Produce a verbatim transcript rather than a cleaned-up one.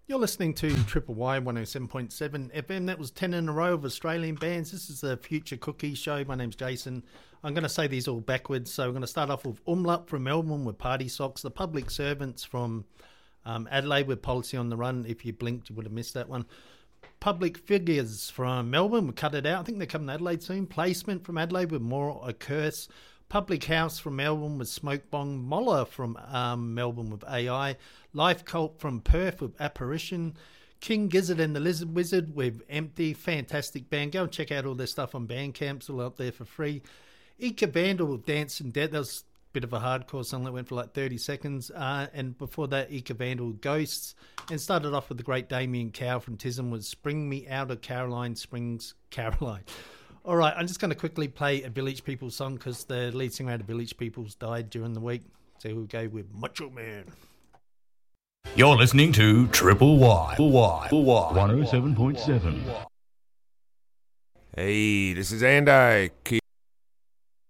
You're listening to Triple Y one oh seven point seven F M. That was ten in a row of Australian bands. This is the Future Cookie Show. My name's Jason. I'm going to say these all backwards. So we're going to start off with Umlaut from Melbourne with Party Socks. The Public Servants from um, Adelaide with Policy on the Run. If you blinked, you would have missed that one. Public Figures from Melbourne. We'll cut it out. I think they're coming to Adelaide soon. Placement from Adelaide with More a Curse. Public House from Melbourne with Smoke Bong. Moller from um, Melbourne with A I. Life Cult from Perth with Apparition. King Gizzard and the Lizard Wizard with Empty. Fantastic band. Go and check out all their stuff on Bandcamp. It's all up there for free. Ika Vandal with Dance and Death. That was a bit of a hardcore song that went for like thirty seconds. Uh, and before that, Ika Vandal with Ghosts. And started off with the great Damien Cow from Tism with Spring Me Out of Caroline Springs, Caroline. All right, I'm just going to quickly play a Village People song because the lead singer out of Village People's died during the week. So we'll go with Macho Man. You're listening to Triple Y. Y. Y. one oh seven point seven. Hey, this is Andy.